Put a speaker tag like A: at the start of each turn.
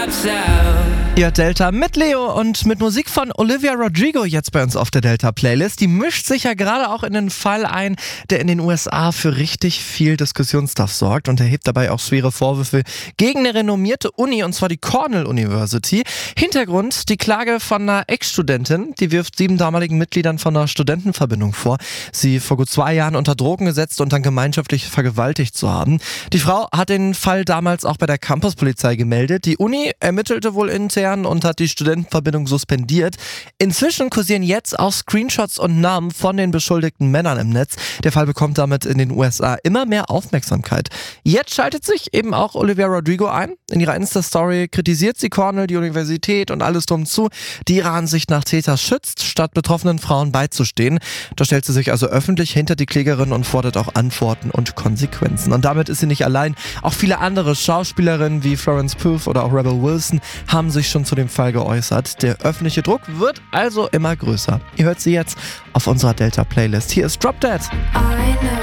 A: Ja, Delta mit Leo und mit Musik von Olivia Rodrigo jetzt bei uns auf der Delta-Playlist. Die mischt sich ja gerade auch in den Fall ein, der in den USA für richtig viel Diskussionsstoff sorgt und erhebt dabei auch schwere Vorwürfe gegen eine renommierte Uni, und zwar die Cornell University. Hintergrund: die Klage von einer Ex-Studentin, die wirft 7 damaligen Mitgliedern von einer Studentenverbindung vor, sie vor gut 2 Jahren unter Drogen gesetzt und dann gemeinschaftlich vergewaltigt zu haben. Die Frau hat den Fall damals auch bei der Campuspolizei gemeldet. Die Uni ermittelte wohl intern und hat die Studentenverbindung suspendiert. Inzwischen kursieren jetzt auch Screenshots und Namen von den beschuldigten Männern im Netz. Der Fall bekommt damit in den USA immer mehr Aufmerksamkeit. Jetzt schaltet sich eben auch Olivia Rodrigo ein. In ihrer Insta-Story kritisiert sie Cornell, die Universität und alles drum zu, die ihrer Ansicht nach Täter schützt, statt betroffenen Frauen beizustehen. Da stellt sie sich also öffentlich hinter die Klägerin und fordert auch Antworten und Konsequenzen. Und damit ist sie nicht allein. Auch viele andere Schauspielerinnen wie Florence Pugh oder auch Rebel Wilson haben sich schon zu dem Fall geäußert. Der öffentliche Druck wird also immer größer. Ihr hört sie jetzt auf unserer Delta-Playlist. Hier ist Drop Dead.